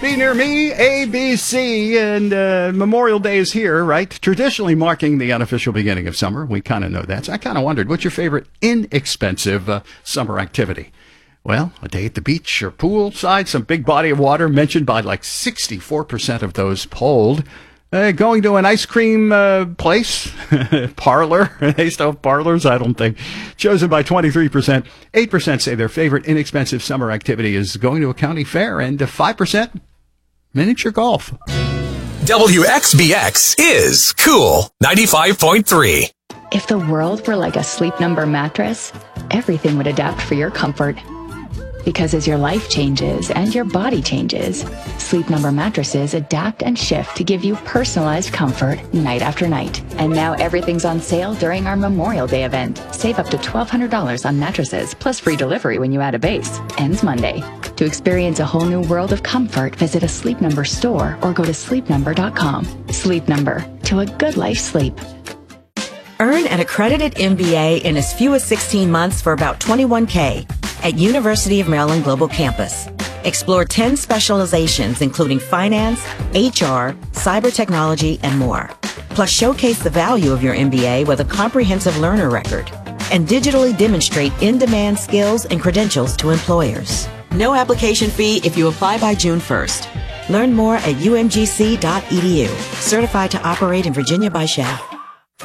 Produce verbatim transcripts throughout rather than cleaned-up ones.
Be Near Me, A B C, and uh, Memorial Day is here, right? Traditionally marking the unofficial beginning of summer. We kind of know that. So I kind of wondered, what's your favorite inexpensive uh, summer activity? Well, a day at the beach or poolside, some big body of water mentioned by like sixty-four percent of those polled. Uh, going to an ice cream uh, place, parlor. They still have parlors, I don't think. Chosen by twenty-three percent. eight percent say their favorite inexpensive summer activity is going to a county fair, and uh, five percent miniature golf. W X B X is Cool ninety-five point three. If the world were like a Sleep Number mattress, everything would adapt for your comfort. Because as your life changes and your body changes, Sleep Number mattresses adapt and shift to give you personalized comfort night after night. And now everything's on sale during our Memorial Day event. Save up to twelve hundred dollars on mattresses, plus free delivery when you add a base. Ends Monday. To experience a whole new world of comfort, visit a Sleep Number store or go to sleep number dot com. Sleep Number, to a good life sleep. Earn an accredited M B A in as few as sixteen months for about twenty-one K at University of Maryland Global Campus. Explore ten specializations including finance, H R, cyber technology, and more. Plus showcase the value of your M B A with a comprehensive learner record and digitally demonstrate in-demand skills and credentials to employers. No application fee if you apply by June first. Learn more at U M G C dot E D U. Certified to operate in Virginia by S H A F.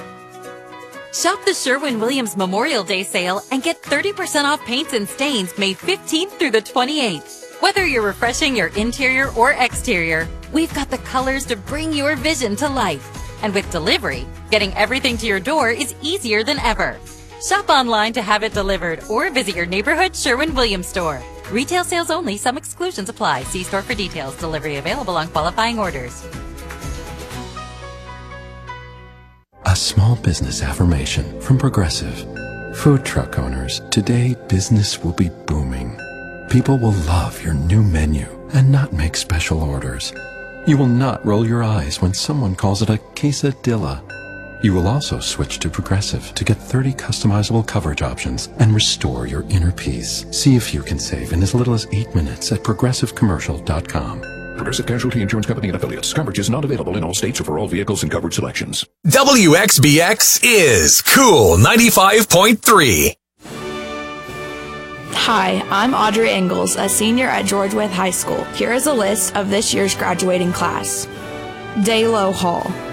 Shop the Sherwin-Williams Memorial Day sale and get thirty percent off paints and stains May fifteenth through the twenty-eighth. Whether you're refreshing your interior or exterior, we've got the colors to bring your vision to life. And with delivery, getting everything to your door is easier than ever. Shop online to have it delivered or visit your neighborhood Sherwin-Williams store. Retail sales only. Some exclusions apply. See store for details. Delivery available on qualifying orders. A small business affirmation from Progressive. Food truck owners, today business will be booming. People will love your new menu and not make special orders. You will not roll your eyes when someone calls it a quesadilla. You will also switch to Progressive to get thirty customizable coverage options and restore your inner peace. See if you can save in as little as eight minutes at progressive commercial dot com. Progressive Casualty Insurance Company and Affiliates. Coverage is not available in all states or for all vehicles and coverage selections. W X B X is Cool ninety-five point three. Hi, I'm Audrey Ingalls, a senior at George Wythe High School. Here is a list of this year's graduating class. Daylo Hall,